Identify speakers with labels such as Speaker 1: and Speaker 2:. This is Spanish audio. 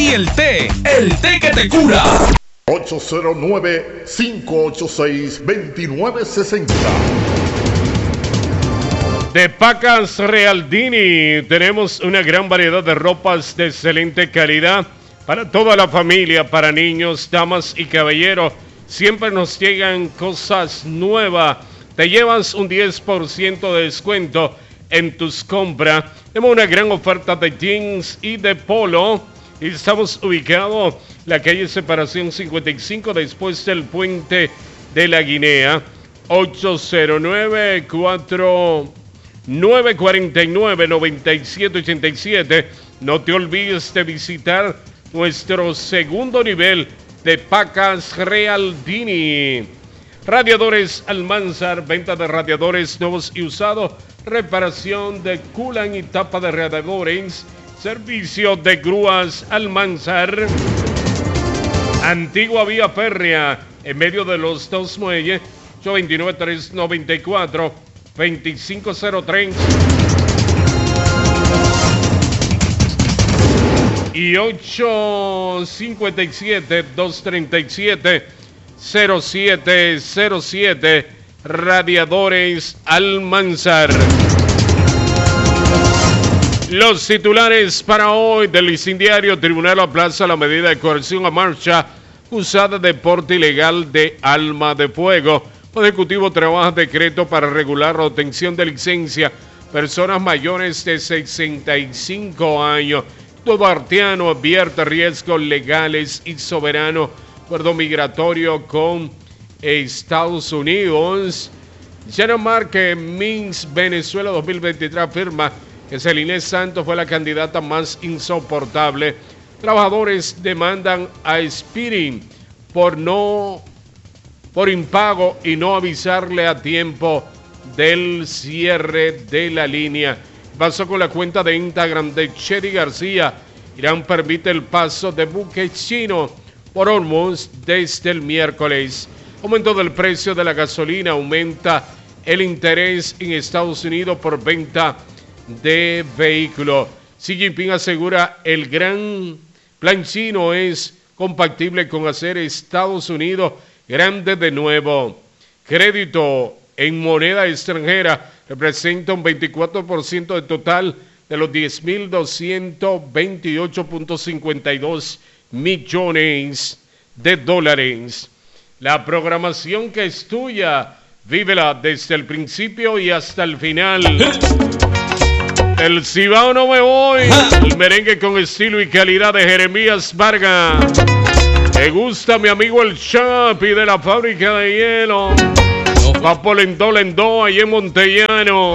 Speaker 1: y el té que te cura.
Speaker 2: 809-586-2960.
Speaker 3: De Pacas Realdini tenemos una gran variedad de ropas de excelente calidad para toda la familia, para niños, damas y caballeros. Siempre nos llegan cosas nuevas. Te llevas un 10% de descuento en tus compras. Tenemos una gran oferta de jeans y de polo. Y estamos ubicados en la calle Separación 55 después del puente de la Guinea. 809-949-9787. No te olvides de visitar nuestro segundo nivel de Pacas Realdini. Radiadores Almanzar, venta de radiadores nuevos y usados, reparación de culan y tapa de radiadores, servicio de grúas Almanzar. Antigua Vía Férrea, en medio de los dos muelles, 829-394-2503 y 857-237-0707, Radiadores Almanzar. Los titulares para hoy del Listín Diario: Tribunal aplaza la medida de coerción a marcha acusada de porte ilegal de arma de fuego. El Ejecutivo trabaja decreto para regular la obtención de licencia personas mayores de 65 años. Todo arteano advierte riesgos legales y soberanos. Acuerdo migratorio con Estados Unidos. General Márquez, Minsk, Venezuela 2023 afirma que Celine Santos fue la candidata más insoportable. Trabajadores demandan a Spirit por impago y no avisarle a tiempo del cierre de la línea. Pasó con la cuenta de Instagram de Chedi García. Irán permite el paso de buques chinos por Hormuz desde el miércoles. Aumento del precio de la gasolina, aumenta el interés en Estados Unidos por venta de vehículos. Xi Jinping asegura el gran plan chino es compatible con hacer Estados Unidos grande de nuevo. Crédito en moneda extranjera representa un 24% del total de los 10.228.52 millones de dólares. La programación que es tuya, vívela desde el principio y hasta el final. El Cibao no me voy. El merengue con estilo y calidad de Jeremías Vargas. ¿Te gusta mi amigo el Chapi de la fábrica de hielo? Papo Lendó, ahí en Montellano.